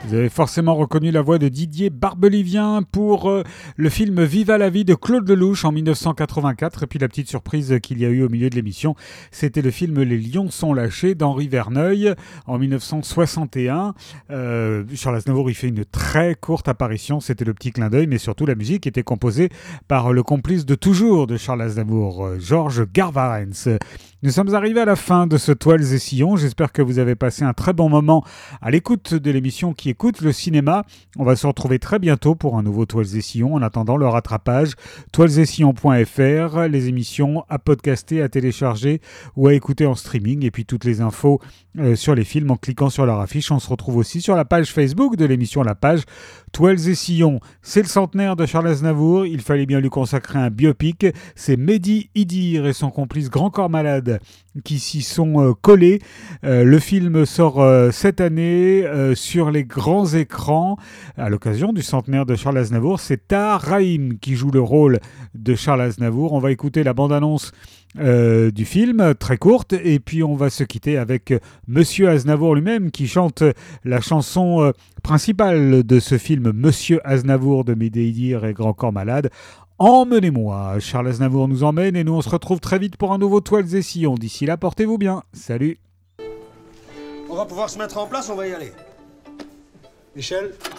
Vous avez forcément reconnu la voix de Didier Barbelivien pour le film Viva la vie de Claude Lelouch en 1984. Et puis la petite surprise qu'il y a eu au milieu de l'émission, c'était le film Les lions sont lâchés d'Henri Verneuil en 1961. Charles Aznavour, il fait une très courte apparition, c'était le petit clin d'œil, mais surtout la musique était composée par le complice de toujours de Charles Aznavour, Georges Garvarens. Nous sommes arrivés à la fin de ce Toiles et Sillons. J'espère que vous avez passé un très bon moment à l'écoute de l'émission qui écoute le cinéma. On va se retrouver très bientôt pour un nouveau Toiles et Sillons. En attendant, le rattrapage, toilesetSillons.fr, les émissions à podcaster, à télécharger ou à écouter en streaming. Et puis toutes les infos sur les films en cliquant sur leur affiche. On se retrouve aussi sur la page Facebook de l'émission, la page Toiles et Sillons. C'est le centenaire de Charles Aznavour. Il fallait bien lui consacrer un biopic. C'est Mehdi Idir et son complice Grand Corps Malade qui s'y sont collés. Le film sort cette année sur les grands écrans à l'occasion du centenaire de Charles Aznavour. C'est Tahar Rahim qui joue le rôle de Charles Aznavour. On va écouter la bande-annonce du film, très courte, et puis on va se quitter avec Monsieur Aznavour lui-même qui chante la chanson principale de ce film, Monsieur Aznavour de Mehdi Idir et Grand Corps Malade. Emmenez-moi, Charles Aznavour nous emmène et nous on se retrouve très vite pour un nouveau Toiles et Sillons. D'ici là, portez-vous bien. Salut. On va pouvoir se mettre en place, on va y aller. Michel,